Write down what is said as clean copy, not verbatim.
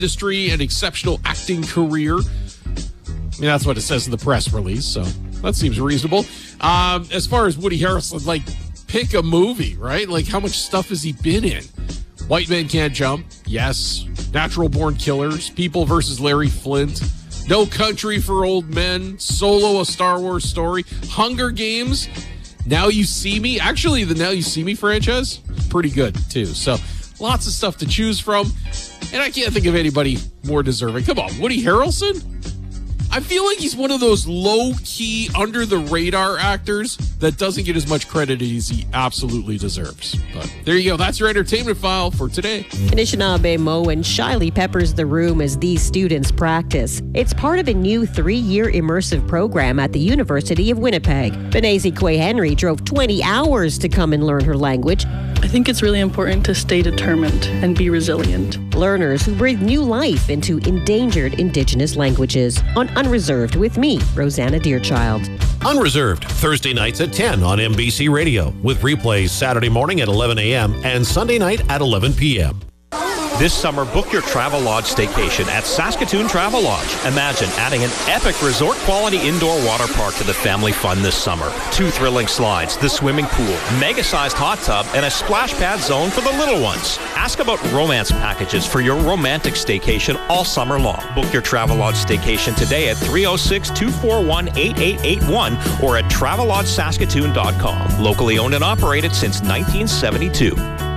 industry and exceptional acting career. I mean, that's what it says in the press release, so that seems reasonable. As far as Woody Harrelson, like, pick a movie, right? Like, how much stuff has he been in? White Men Can't Jump, yes. Natural Born Killers, People vs. Larry Flint, No Country for Old Men, Solo, A Star Wars Story, Hunger Games, Now You See Me. Actually, the Now You See Me franchise, pretty good, too. So, lots of stuff to choose from, and I can't think of anybody more deserving. Come on, Woody Harrelson? I feel like he's one of those low-key, under-the-radar actors that doesn't get as much credit as he absolutely deserves. But there you go. That's your entertainment file for today. Anishinaabe Moen shyly peppers the room as these students practice. It's part of a new 3-year immersive program at the University of Winnipeg. Benazi Quay Henry drove 20 hours to come and learn her language. I think it's really important to stay determined and be resilient. Learners who breathe new life into endangered Indigenous languages. On Unreserved with me, Rosanna Deerchild. Unreserved, Thursday nights at 10 on MBC Radio, with replays Saturday morning at 11 a.m. and Sunday night at 11 p.m. This summer, book your Travelodge staycation at Saskatoon Travelodge. Imagine adding an epic resort-quality indoor water park to the family fun this summer. 2 thrilling slides, the swimming pool, mega-sized hot tub, and a splash pad zone for the little ones. Ask about romance packages for your romantic staycation all summer long. Book your Travelodge staycation today at 306-241-8881 or at TravelodgeSaskatoon.com. Locally owned and operated since 1972.